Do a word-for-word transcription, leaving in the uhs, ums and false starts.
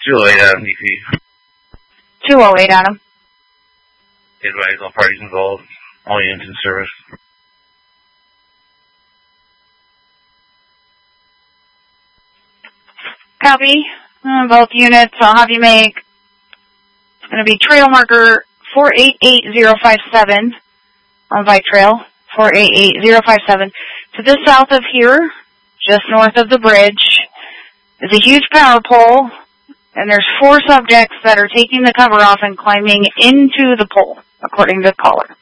two oh eight Adam D P. two oh eight Adam. Advise all parties involved. All units in service. Copy. Uh, both units, I'll have you make, it's going to be trail marker four eight eight zero five seven on Bike Trail, four eight eight zero five seven. To the south of here, just north of the bridge, is a huge power pole, and there's four subjects that are taking the cover off and climbing into the pole, according to the caller.